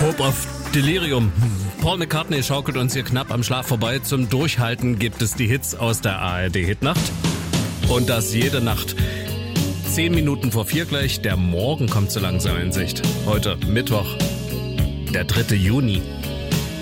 Hope of Delirium. Paul McCartney schaukelt uns hier knapp am Schlaf vorbei. Zum Durchhalten gibt es die Hits aus der ARD-Hitnacht. Und das jede Nacht. 10 Minuten vor 4 gleich. Der Morgen kommt so langsam in Sicht. Heute Mittwoch, der 3. Juni.